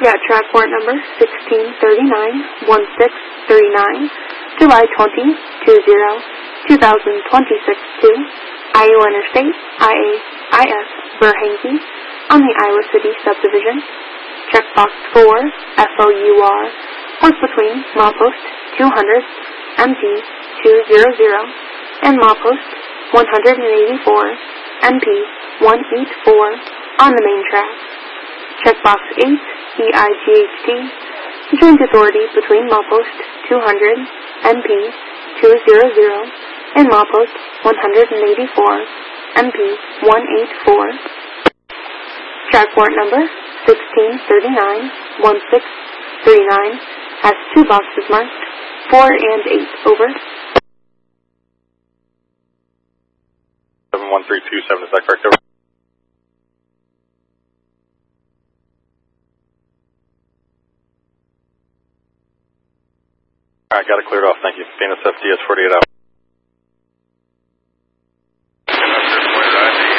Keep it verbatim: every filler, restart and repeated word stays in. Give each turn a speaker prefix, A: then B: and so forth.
A: Jet track warrant number sixteen thirty-nine one six three nine, July twentieth, two thousand twenty-six to Iowa Interstate I A I S Berhenke on the Iowa City subdivision. Checkbox four, F O U R, was between milepost two hundred, M P two hundred, and milepost one hundred eighty-four, M P one eighty-four on the main track. Checkbox eight, E I G H T, joins authority between milepost two hundred, M P two hundred, and milepost one hundred eighty-four, M P one eighty-four. Track warrant number sixteen thirty-nine one six three nine has two boxes marked four and eight. Over.
B: seven one three two seven, is that correct? Over. All right, got it cleared off. Thank you. Venus F D S forty-eight hours.